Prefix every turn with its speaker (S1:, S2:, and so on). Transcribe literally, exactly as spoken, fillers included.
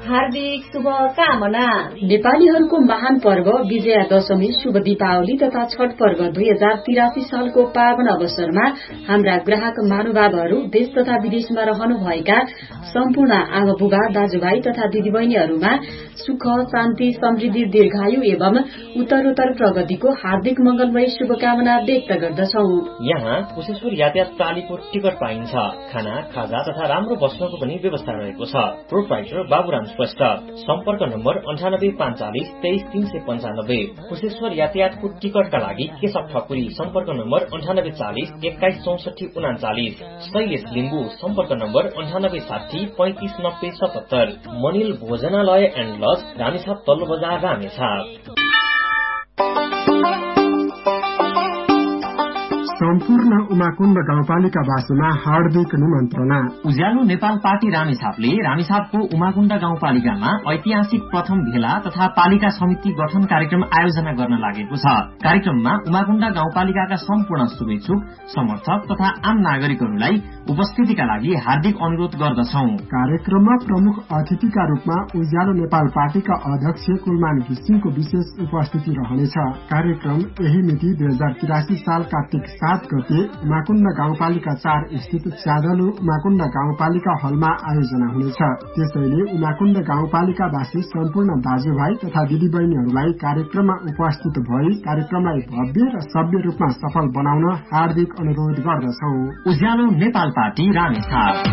S1: हार्दिक शुभकामना।
S2: नेपालीहरूको महान पर्व विजया दशमी, शुभ दीपावली तथा छठ पर्व दुई हजार तिरासी सालको पावन अवसरमा हाम्रा ग्राहक महानुभावहरू देश तथा विदेशमा रहनुभएका सम्पूर्ण आमा बुबा दाजुभाइ तथा दिदीबहिनीहरूमा सुख शान्ति समृद्धि दीर्घायु एवं उत्तरोत्तर प्रगतिको हार्दिक मंगलमय शुभकामना व्यक्त गर्दछौ।
S3: यहाँ कुशेश्वर यातायात प्रणालीको टिकट पाइन्छ। खाना खाजा तथा राम्रो बस्नको पनि व्यवस्था रहेको छ। प्रोप्राइटर बाबुराम श्रेष्ठ। सम्पर्क नम्बर अन्ठानब्बे पाँच चालिस तेइस तीन सय पञ्चानब्बे। कुशेश्वर यातायातको टिकटका लागि केशव ठकुरी। सम्पर्क नम्बर अन्ठानब्बे चालिस एक्काइस चौसठी उनाचालिस। शैलेश लिम्बू। सम्पर्क नम्बर अन्ठानब्बे साठी पैंतिस नब्बे सतहत्तर। मनिल भोजनालय एण्ड लज, रामेछाप तल्लो बजार, रामेछाप।
S4: सम्पूर्ण उमाकुण्ड गाउँपालिकावासीमा हार्दिक निमन्त्रणा।
S3: उज्यालो नेपाल पार्टी रामेछापले रामेछापको उमाकुण्ड गाउँपालिकामा ऐतिहासिक प्रथम भेला तथा पालिका समिति गठन कार्यक्रम आयोजना गर्न लागेको छ। कार्यक्रममा उमाकुण्ड गाउँपालिकाका सम्पूर्ण शुभेच्छुक, समर्थक तथा आम नागरिकहरूलाई उपस्थितिका लागि हार्दिक अनुरोध गर्दछौ।
S4: कार्यक्रममा प्रमुख अतिथिका रूपमा उज्यालो नेपाल पार्टीका अध्यक्ष कुलमान घिसिङको विशेष उपस्थिति रहनेछ। कार्यक्रम यही मिति दुई हजार तिरासी साल कार्तिक सात गते उमाकुण्ड गाउँपालिका चार स्थित स्यादलु उमाकुण्ड गाउँपालिका हलमा आयोजना हुनेछ। त्यसैले उमाकुण्ड गाउँपालिकावासी सम्पूर्ण दाजुभाइ तथा दिदीबहिनीहरूलाई कार्यक्रममा उपस्थित भई कार्यक्रमलाई भव्य र सभ्य रूपमा सफल बनाउन हार्दिक अनुरोध गर्दछौ।
S3: उज्यालो नेपाल पार्टी रामेछाप।